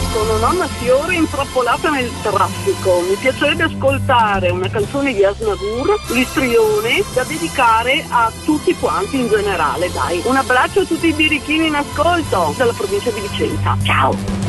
sono nonna Fiore intrappolata nel traffico. Mi piacerebbe ascoltare una canzone di Asnavour, L'istrione, da dedicare a tutti quanti in generale, dai. Un abbraccio a tutti i birichini in ascolto dalla provincia di Vicenza. Ciao!